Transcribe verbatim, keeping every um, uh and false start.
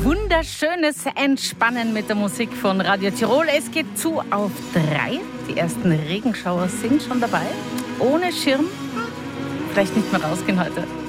wunderschönes Entspannen mit der Musik von Radio Tirol. Es geht zu auf drei. Die ersten Regenschauer sind schon dabei. Ohne Schirm. Vielleicht nicht mehr rausgehen heute.